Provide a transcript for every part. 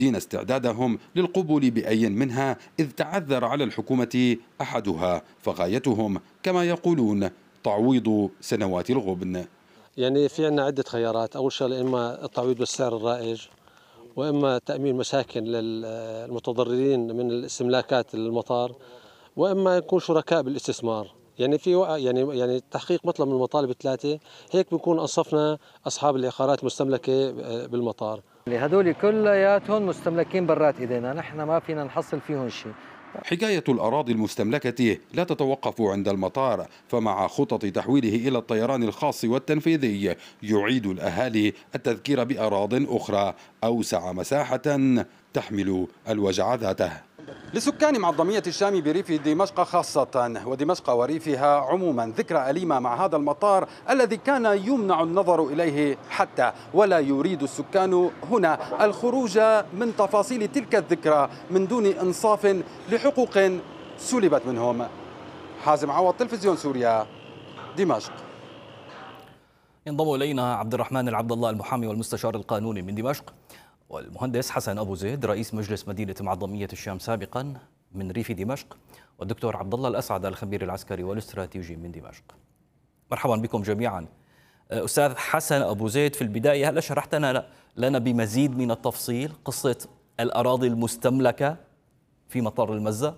استعدادهم للقبول بأي منها إذ تعذر على الحكومة أحدها، فغايتهم كما يقولون تعويض سنوات الغبن. يعني في عندنا عدة خيارات. أول شيء إما التعويض بالسعر الرائج، وإما تأمين مساكن للمتضررين من الاستملاكات المطار، وإما يكون شركاء بالاستثمار. يعني يعني تحقيق مطلب من المطالب الثلاثة، هيك بنكون أنصفنا أصحاب العقارات المستملكة بالمطار. هذول كلياتهم مستملكين برات إيدينا، نحن ما فينا نحصل فيهم شيء. حكاية الأراضي المستملكة لا تتوقف عند المطار، فمع خطط تحويله إلى الطيران الخاص والتنفيذي يعيد الأهالي التذكير بأراضٍ أخرى أوسع مساحة تحمل الوجع ذاته. لسكان معظمية الشام بريف دمشق خاصة، ودمشق وريفها عموما، ذكرى أليمة مع هذا المطار الذي كان يمنع النظر إليه حتى، ولا يريد السكان هنا الخروج من تفاصيل تلك الذكرى من دون إنصاف لحقوق سلبت منهم. حازم عوض، تلفزيون سوريا، دمشق. ينضم إلينا عبد الرحمن العبد الله، المحامي والمستشار القانوني من دمشق، والمهندس حسن أبو زيد، رئيس مجلس مدينة معظمية الشام سابقا من ريف دمشق، والدكتور عبد الله الأسعد، الخبير العسكري والاستراتيجي من دمشق. مرحبا بكم جميعا. أستاذ حسن أبو زيد، في البداية هل شرحت لنا بمزيد من التفصيل قصة الأراضي المستملكة في مطار المزة؟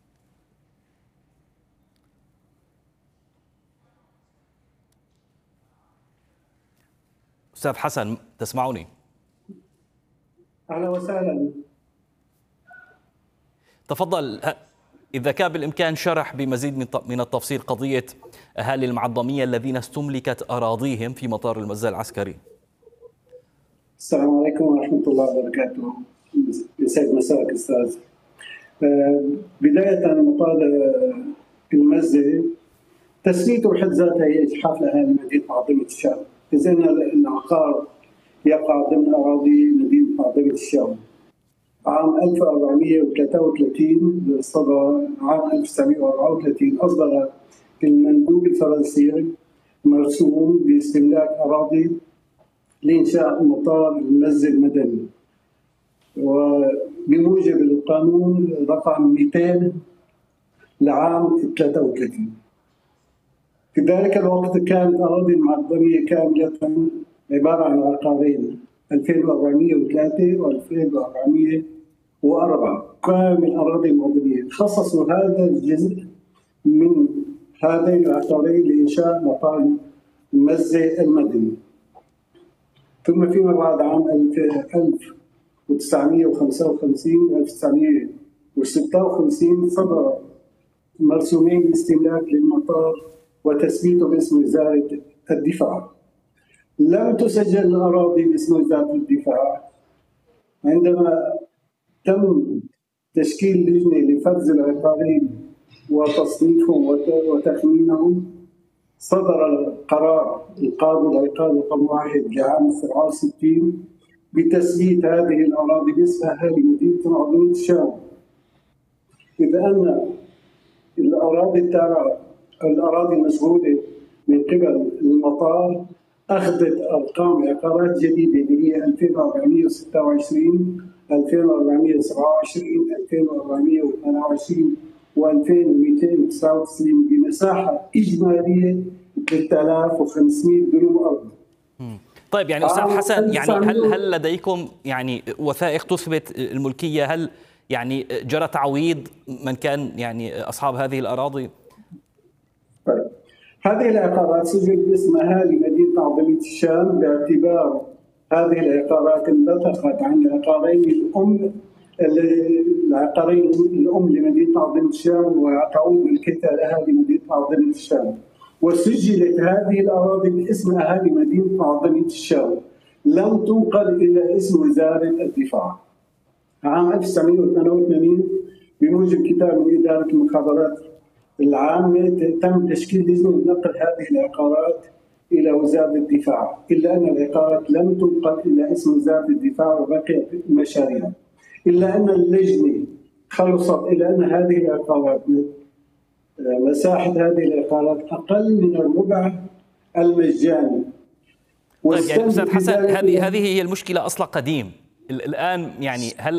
أستاذ حسن، تسمعني؟ أهلا وسهلا. تفضل، إذا كان بالإمكان شرح بمزيد من التفصيل قضية أهالي المعظمية الذين استملكت أراضيهم في مطار المزة العسكري. السلام عليكم ورحمة الله وبركاته. يسعد مساك أستاذ. بداية مطار المزة تسميته بحد ذاتها هي إجحاف لأهالي مدينة معظمية الشام، إذ أن العقار يقع ضمن أراضي مدينة معظمية الشام. عام 1433 صدر عام 1934 أصدر المندوب الفرنسي مرسوم باستملاك أراضي لإنشاء مطار المزة المدني، وبموجب القانون رقم 200 لعام 33. في ذلك الوقت كانت أراضي المعظمية كاملة عبارة عن عقارين 2403 و 2404 كامل أراضي المعظمية. خصصوا هذا الجزء من هذين العقارين لإنشاء مطار المزة المدني. ثم فيما بعد عام 1955 و 1956 صدر مرسومين لاستملاك للمطار وتثبيته باسم وزارة الدفاع. لم تسجل الأراضي باسم وزارة الدفاع. عندما تم تشكيل لجنة لفرز العقارين وتصنيفهم وتخمينهم، صدر القرار القاضي العقار رقم 1 لعام 67 بتثبيت هذه الأراضي باسم أهالي مدينة معظمية الشام، إذ أن الأراضي المشغولة من قبل المطار أخذت أرقام عقارات جديدة اللي هي 2426 2427 2428 و2299 بمساحة إجمالية 3500 دنم أرض. طيب، يعني أستاذ حسن، يعني هل لديكم يعني وثائق تثبت الملكية؟ هل يعني جرى تعويض من كان يعني أصحاب هذه الأراضي؟ طيب، هذه العقارات سجلت باسم أهالي مدينة معظمية الشام باعتبار هذه العقارات انبثقت عن العقارين الأم لمدينة معظمية الشام وتعود ملكيتها لأهالي مدينة معظمية الشام، وسجلت هذه الأراضي باسم أهالي مدينة معظمية الشام، لم تنقل إلى اسم وزارة الدفاع. عام 1988 بموجب كتاب من إدارة المخابرات العامة تم تشكيل لجنة لنقل هذه العقارات إلى وزارة الدفاع، إلا أن العقارات لم تنقل إلى اسم وزارة الدفاع وبقيت مشاريع، إلا أن اللجنة خلصت إلى أن هذه العقارات مساحة هذه العقارات أقل من الربع المجاني. طيب، يعني أستاذ حسن، هذه هي المشكلة أصلا قديم. الآن يعني هل